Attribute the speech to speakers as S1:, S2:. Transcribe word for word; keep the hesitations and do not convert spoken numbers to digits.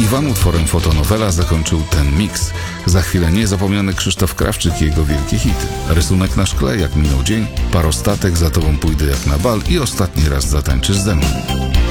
S1: Iwan utworem Fotonowela zakończył ten miks. Za chwilę niezapomniany Krzysztof Krawczyk i jego wielkie hity. Rysunek na szkle, jak minął dzień, Parostatek, Za tobą pójdę jak na bal i Ostatni raz zatańczysz ze mną.